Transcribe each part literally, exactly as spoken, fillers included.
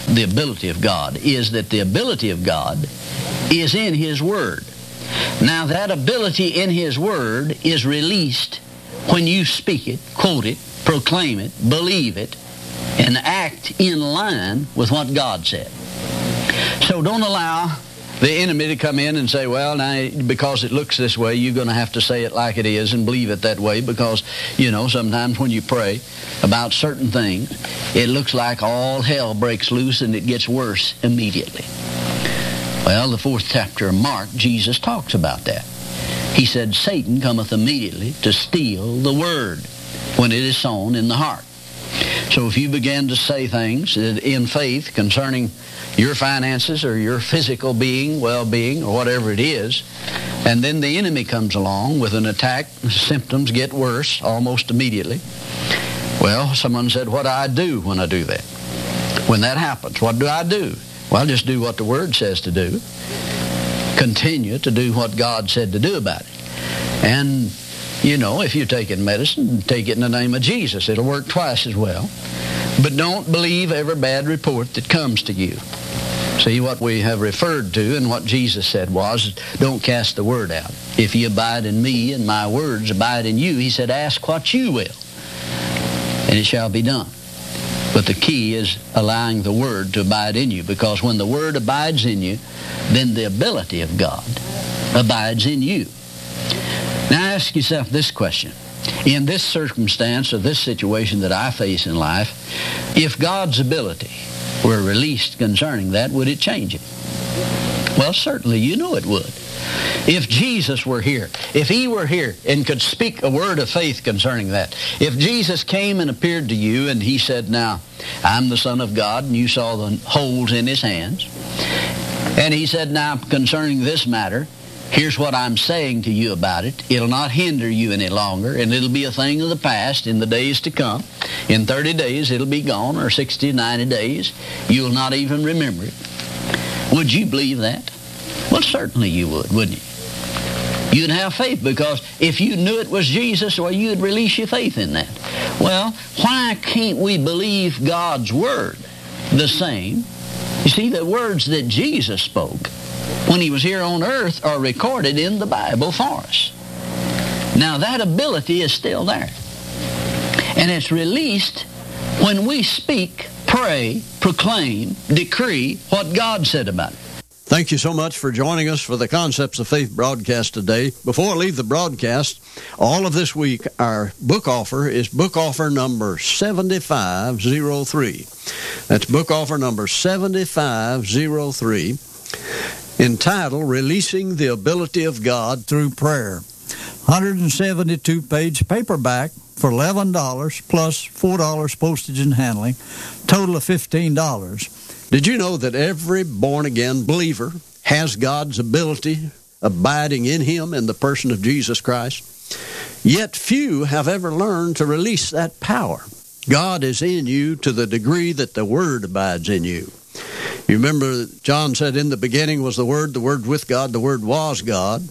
the ability of God is that the ability of God is in His Word. Now, that ability in His Word is released when you speak it, quote it, proclaim it, believe it, and act in line with what God said. So don't allow the enemy to come in and say, well, now, because it looks this way, you're going to have to say it like it is and believe it that way, because, you know, sometimes when you pray about certain things, it looks like all hell breaks loose and it gets worse immediately. Well, the fourth chapter of Mark, Jesus talks about that. He said, Satan cometh immediately to steal the word when it is sown in the heart. So if you begin to say things in faith concerning your finances or your physical being, well-being, or whatever it is, and then the enemy comes along with an attack, symptoms get worse almost immediately. Well, someone said, what do I do when I do that? When that happens, what do I do? Well, just do what the Word says to do. Continue to do what God said to do about it. And, you know, if you're taking medicine, take it in the name of Jesus. It'll work twice as well. But don't believe every bad report that comes to you. See, what we have referred to and what Jesus said was, don't cast the word out. If you abide in me and my words abide in you, He said, ask what you will, and it shall be done. But the key is allowing the Word to abide in you, because when the Word abides in you, then the ability of God abides in you. Now ask yourself this question. In this circumstance or this situation that I face in life, if God's ability were released concerning that, would it change it? Well, certainly you know it would. If Jesus were here, if He were here and could speak a word of faith concerning that, if Jesus came and appeared to you and He said, now, I'm the Son of God, and you saw the holes in His hands, and He said, now, concerning this matter, here's what I'm saying to you about it. It'll not hinder you any longer, and it'll be a thing of the past in the days to come. In thirty days, it'll be gone, or sixty, ninety days. You'll not even remember it. Would you believe that? Well, certainly you would, wouldn't you? You'd have faith, because if you knew it was Jesus, well, you'd release your faith in that. Well, why can't we believe God's Word the same? You see, the words that Jesus spoke when He was here on earth are recorded in the Bible for us. Now, that ability is still there. And it's released when we speak, pray, proclaim, decree what God said about it. Thank you so much for joining us for the Concepts of Faith broadcast today. Before I leave the broadcast, all of this week, our book offer is book offer number seventy-five oh three. That's book offer number seventy-five oh three, entitled Releasing the Ability of God Through Prayer. one hundred seventy-two page paperback for eleven dollars plus four dollars postage and handling, total of fifteen dollars. Did you know that every born-again believer has God's ability abiding in him in the person of Jesus Christ? Yet few have ever learned to release that power. God is in you to the degree that the Word abides in you. You remember John said, in the beginning was the Word, the Word with God, the Word was God.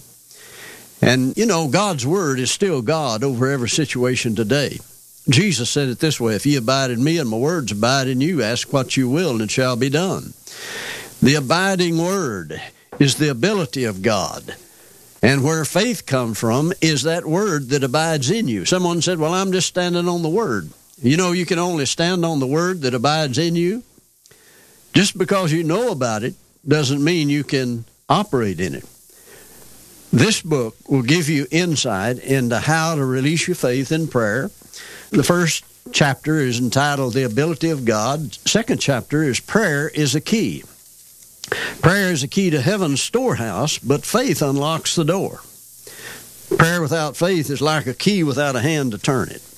And, you know, God's Word is still God over every situation today. Jesus said it this way, if ye abide in me and my words abide in you, ask what you will and it shall be done. The abiding Word is the ability of God. And where faith comes from is that Word that abides in you. Someone said, well, I'm just standing on the Word. You know, you can only stand on the Word that abides in you. Just because you know about it doesn't mean you can operate in it. This book will give you insight into how to release your faith in prayer. The first chapter is entitled The Ability of God. Second chapter is Prayer is a Key. Prayer is a key to heaven's storehouse, but faith unlocks the door. Prayer without faith is like a key without a hand to turn it.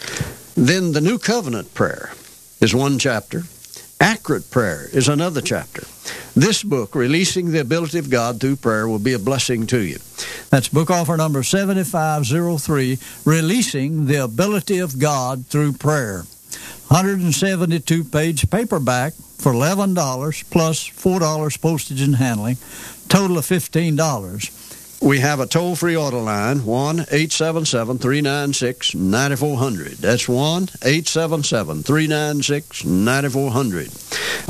Then the New Covenant prayer is one chapter. Accurate prayer is another chapter. This book, Releasing the Ability of God Through Prayer, will be a blessing to you. That's book offer number seventy-five oh three, Releasing the Ability of God Through Prayer. one hundred seventy-two page paperback for eleven dollars plus four dollars postage and handling, total of fifteen dollars. We have a toll-free order line, one eight seven seven, three nine six, nine four zero zero. That's one eight seven seven, three nine six, nine four zero zero.